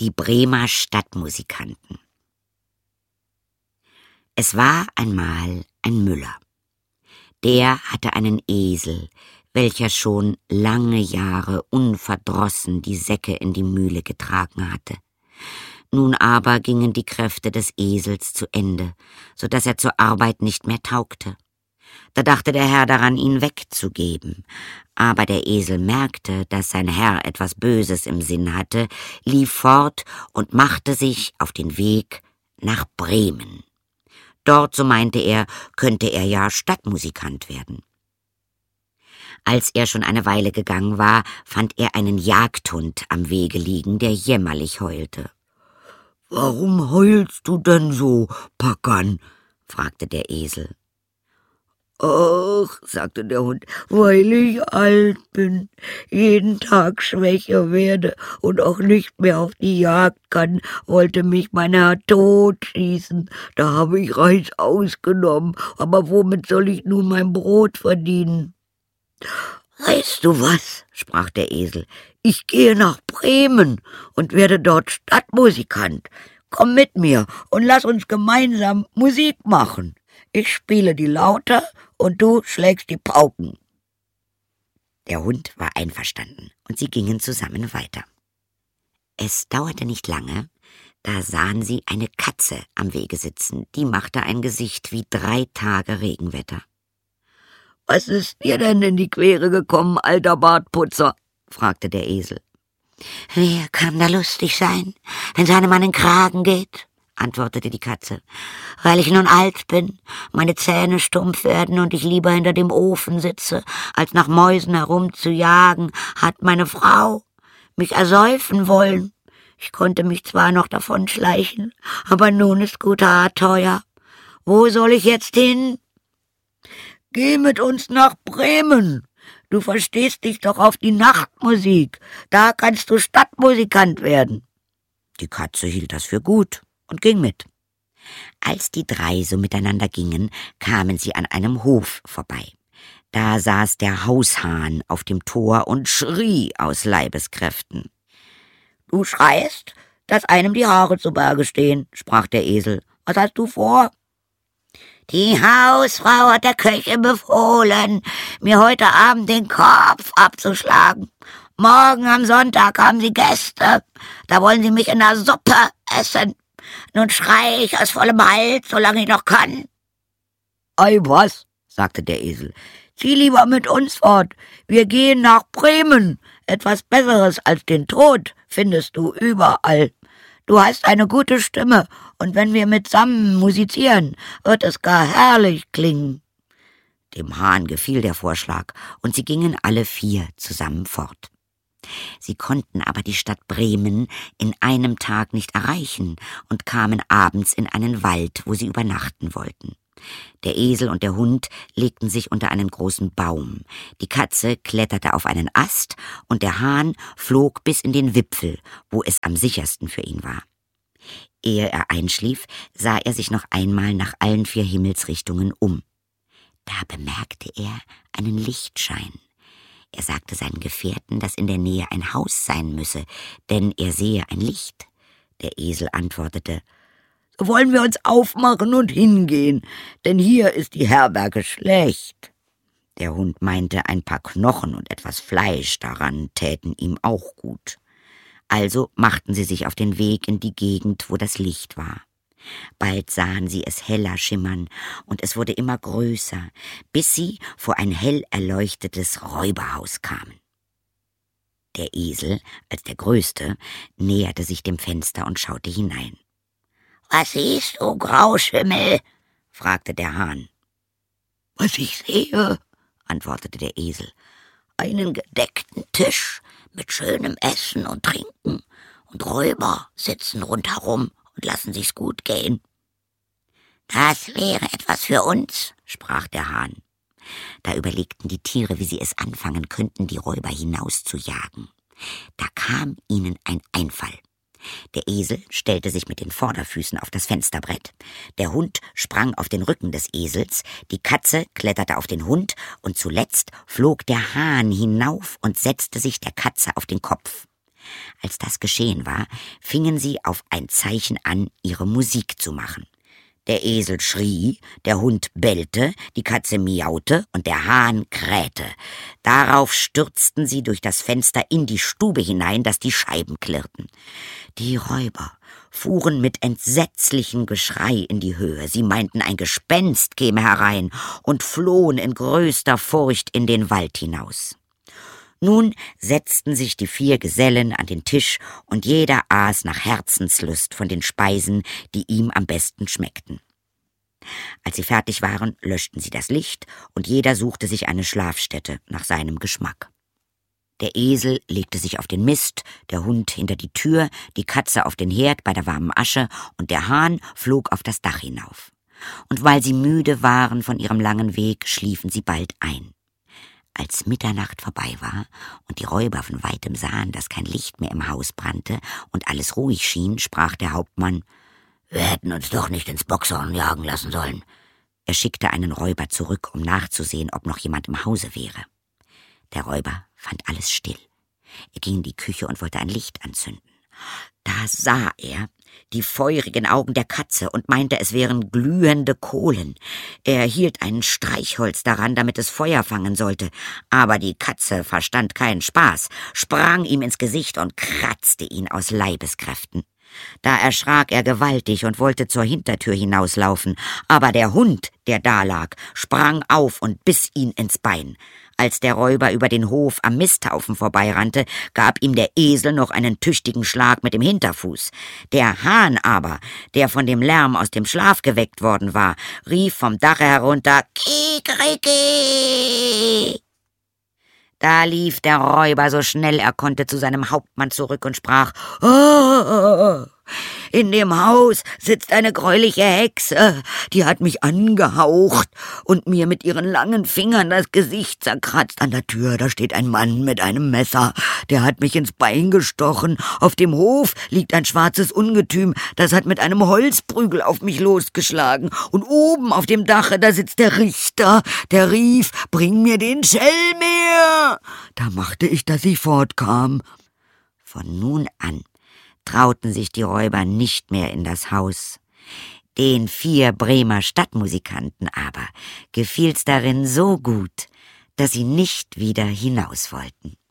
Die Bremer Stadtmusikanten. Es war einmal ein Müller. Der hatte einen Esel, welcher schon lange Jahre unverdrossen die Säcke in die Mühle getragen hatte. Nun aber gingen die Kräfte des Esels zu Ende, so dass er zur Arbeit nicht mehr taugte. Da dachte der Herr daran, ihn wegzugeben. Aber der Esel merkte, dass sein Herr etwas Böses im Sinn hatte, lief fort und machte sich auf den Weg nach Bremen. Dort, so meinte er, könnte er ja Stadtmusikant werden. Als er schon eine Weile gegangen war, fand er einen Jagdhund am Wege liegen, der jämmerlich heulte. »Warum heulst du denn so, Packern?« fragte der Esel. »Ach«, sagte der Hund, »weil ich alt bin, jeden Tag schwächer werde und auch nicht mehr auf die Jagd kann, wollte mich mein Herr totschießen. Da habe ich Reis ausgenommen, aber womit soll ich nun mein Brot verdienen?« »Weißt du was«, sprach der Esel, »ich gehe nach Bremen und werde dort Stadtmusikant. Komm mit mir und lass uns gemeinsam Musik machen. Ich spiele die Laute und du schlägst die Pauken.« Der Hund war einverstanden und sie gingen zusammen weiter. Es dauerte nicht lange, da sahen sie eine Katze am Wege sitzen, die machte ein Gesicht wie 3 Tage Regenwetter. »Was ist dir denn in die Quere gekommen, alter Bartputzer?« fragte der Esel. »Wer kann da lustig sein, wenn es einem an den Kragen geht?« antwortete die Katze. »Weil ich nun alt bin, meine Zähne stumpf werden und ich lieber hinter dem Ofen sitze, als nach Mäusen herumzujagen, hat meine Frau mich ersäufen wollen. Ich konnte mich zwar noch davonschleichen, aber nun ist gut hart teuer. Wo soll ich jetzt hin?« »Geh mit uns nach Bremen. Du verstehst dich doch auf die Nachtmusik. Da kannst du Stadtmusikant werden.« Die Katze hielt das für gut und ging mit. Als die 3 so miteinander gingen, kamen sie an einem Hof vorbei. Da saß der Haushahn auf dem Tor und schrie aus Leibeskräften. »Du schreist, dass einem die Haare zu Berge stehen«, sprach der Esel. »Was hast du vor?« »Die Hausfrau hat der Köchin befohlen, mir heute Abend den Kopf abzuschlagen. Morgen am Sonntag haben sie Gäste, da wollen sie mich in der Suppe essen. Nun schreie ich aus vollem Hals, solange ich noch kann.« »Ei was«, sagte der Esel, »zieh lieber mit uns fort. Wir gehen nach Bremen. Etwas Besseres als den Tod findest du überall. Du hast eine gute Stimme, und wenn wir mitsammen musizieren, wird es gar herrlich klingen.« Dem Hahn gefiel der Vorschlag, und sie gingen alle 4 zusammen fort. Sie konnten aber die Stadt Bremen in einem Tag nicht erreichen und kamen abends in einen Wald, wo sie übernachten wollten. Der Esel und der Hund legten sich unter einen großen Baum. Die Katze kletterte auf einen Ast und der Hahn flog bis in den Wipfel, wo es am sichersten für ihn war. Ehe er einschlief, sah er sich noch einmal nach allen 4 Himmelsrichtungen um. Da bemerkte er einen Lichtschein. Er sagte seinen Gefährten, dass in der Nähe ein Haus sein müsse, denn er sehe ein Licht. Der Esel antwortete: »So wollen wir uns aufmachen und hingehen, denn hier ist die Herberge schlecht.« Der Hund meinte, ein paar Knochen und etwas Fleisch daran täten ihm auch gut. Also machten sie sich auf den Weg in die Gegend, wo das Licht war. Bald sahen sie es heller schimmern, und es wurde immer größer, bis sie vor ein hell erleuchtetes Räuberhaus kamen. Der Esel, als der Größte, näherte sich dem Fenster und schaute hinein. »Was siehst du, Grauschimmel?« fragte der Hahn. »Was ich sehe«, antwortete der Esel, »einen gedeckten Tisch mit schönem Essen und Trinken, und Räuber sitzen rundherum und lassen sich's gut gehen.« »Das wäre etwas für uns«, sprach der Hahn. Da überlegten die Tiere, wie sie es anfangen könnten, die Räuber hinauszujagen. Da kam ihnen ein Einfall. Der Esel stellte sich mit den Vorderfüßen auf das Fensterbrett, der Hund sprang auf den Rücken des Esels, die Katze kletterte auf den Hund, und zuletzt flog der Hahn hinauf und setzte sich der Katze auf den Kopf. Als das geschehen war, fingen sie auf ein Zeichen an, ihre Musik zu machen. Der Esel schrie, der Hund bellte, die Katze miaute und der Hahn krähte. Darauf stürzten sie durch das Fenster in die Stube hinein, dass die Scheiben klirrten. Die Räuber fuhren mit entsetzlichem Geschrei in die Höhe. Sie meinten, ein Gespenst käme herein und flohen in größter Furcht in den Wald hinaus. Nun setzten sich die 4 Gesellen an den Tisch und jeder aß nach Herzenslust von den Speisen, die ihm am besten schmeckten. Als sie fertig waren, löschten sie das Licht und jeder suchte sich eine Schlafstätte nach seinem Geschmack. Der Esel legte sich auf den Mist, der Hund hinter die Tür, die Katze auf den Herd bei der warmen Asche und der Hahn flog auf das Dach hinauf. Und weil sie müde waren von ihrem langen Weg, schliefen sie bald ein. Als Mitternacht vorbei war und die Räuber von weitem sahen, dass kein Licht mehr im Haus brannte und alles ruhig schien, sprach der Hauptmann: »Wir hätten uns doch nicht ins Bockshorn jagen lassen sollen.« Er schickte einen Räuber zurück, um nachzusehen, ob noch jemand im Hause wäre. Der Räuber fand alles still. Er ging in die Küche und wollte ein Licht anzünden. Da sah er die feurigen Augen der Katze und meinte, es wären glühende Kohlen. Er hielt ein Streichholz daran, damit es Feuer fangen sollte, aber die Katze verstand keinen Spaß, sprang ihm ins Gesicht und kratzte ihn aus Leibeskräften. Da erschrak er gewaltig und wollte zur Hintertür hinauslaufen, aber der Hund, der da lag, sprang auf und biss ihn ins Bein. Als der Räuber über den Hof am Misthaufen vorbeirannte, gab ihm der Esel noch einen tüchtigen Schlag mit dem Hinterfuß. Der Hahn aber, der von dem Lärm aus dem Schlaf geweckt worden war, rief vom Dache herunter: »Kikeriki!« Da lief der Räuber so schnell er konnte zu seinem Hauptmann zurück und sprach: »Oh, in dem Haus sitzt eine gräuliche Hexe, die hat mich angehaucht und mir mit ihren langen Fingern das Gesicht zerkratzt. An der Tür, da steht ein Mann mit einem Messer, der hat mich ins Bein gestochen. Auf dem Hof liegt ein schwarzes Ungetüm, das hat mit einem Holzprügel auf mich losgeschlagen. Und oben auf dem Dache, da sitzt der Richter, der rief: »Bring mir den Schelm her!« Da machte ich, dass ich fortkam.« Von nun an trauten sich die Räuber nicht mehr in das Haus. Den 4 Bremer Stadtmusikanten aber gefiel's darin so gut, dass sie nicht wieder hinaus wollten.